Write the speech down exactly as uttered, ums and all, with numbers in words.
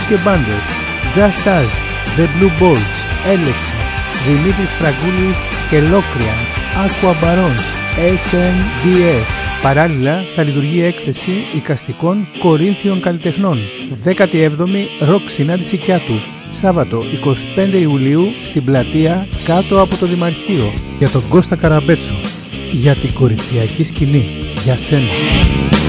δίσκους και μπάντες: Just Us, The Blue Bolts, Έλεξη, Δημήτρης Φραγκούλης και Locrians, Aqua Barons, ες εμ ντι ες. Παράλληλα θα λειτουργεί έκθεση εικαστικών Κορίνθιων καλλιτεχνών. δέκατη έβδομη ροκ συνάντηση Κιάτου, Σάββατο εικοστή πέμπτη Ιουλίου στην πλατεία κάτω από το Δημαρχείο. Για τον Κώστα Καραμπέτσο, για την κορυφιακή σκηνή, για σένα.